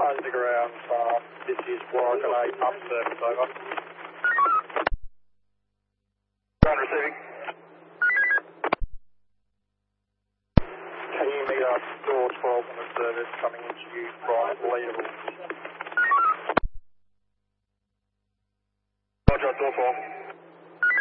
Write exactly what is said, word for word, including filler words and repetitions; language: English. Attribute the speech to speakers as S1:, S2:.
S1: Over the ground, uh, this is Warwick eight, up service, over. Ground receiving. Can you meet us door twelve on the service coming into you from Leadable? Roger, door twelve.